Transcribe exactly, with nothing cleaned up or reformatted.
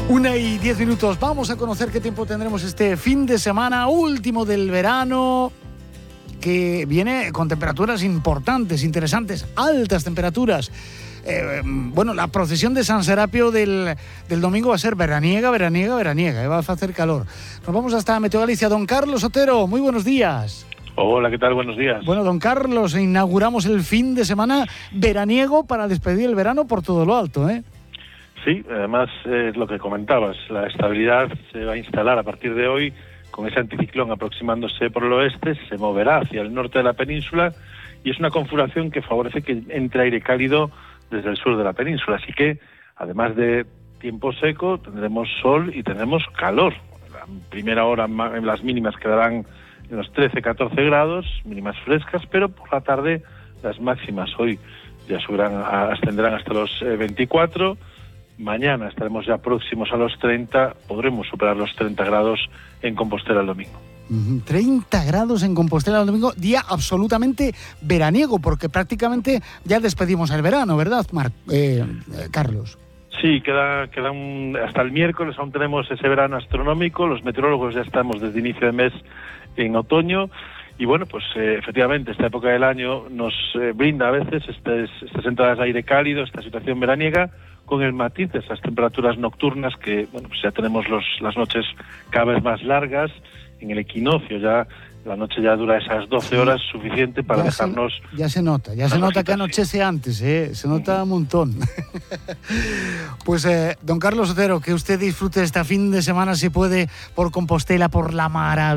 Una y diez minutos. Vamos a conocer qué tiempo tendremos este fin de semana, último del verano, que viene con temperaturas importantes, interesantes, altas temperaturas. Eh, bueno, la procesión de San Serapio del, del domingo va a ser veraniega, veraniega, veraniega, eh, va a hacer calor. Nos vamos hasta Meteo Galicia. Don Carlos Otero, muy buenos días. Hola, ¿qué tal? Buenos días. Bueno, don Carlos, inauguramos el fin de semana veraniego para despedir el verano por todo lo alto, ¿eh? Sí, además es eh, lo que comentabas, la estabilidad se va a instalar a partir de hoy con ese anticiclón aproximándose por el oeste, se moverá hacia el norte de la península y es una configuración que favorece que entre aire cálido desde el sur de la península, así que además de tiempo seco tendremos sol y tendremos calor. La primera hora las mínimas quedarán en los trece a catorce grados, mínimas frescas, pero por la tarde las máximas hoy ya subirán, ascenderán hasta los eh, veinticuatro. Mañana estaremos ya próximos a los treinta, podremos superar los treinta grados en Compostela el domingo. treinta grados en Compostela el domingo, día absolutamente veraniego, porque prácticamente ya despedimos el verano, ¿verdad, Mar eh, eh, Carlos? Sí, queda, queda un, hasta el miércoles aún tenemos ese verano astronómico, los meteorólogos ya estamos desde inicio de mes en otoño, y bueno, pues eh, efectivamente esta época del año nos eh, brinda a veces estas, estas entradas de aire cálido, esta situación veraniega, con el matiz de esas temperaturas nocturnas que, bueno, pues ya tenemos los, las noches cada vez más largas, en el equinoccio ya la noche ya dura esas doce horas, suficiente para ya dejarnos... Se, ya se nota, ya se nota que anochece antes, ¿eh? Se nota un montón. Pues, eh, don Carlos Otero, que usted disfrute esta fin de semana, si puede, por Compostela, por la maravilla.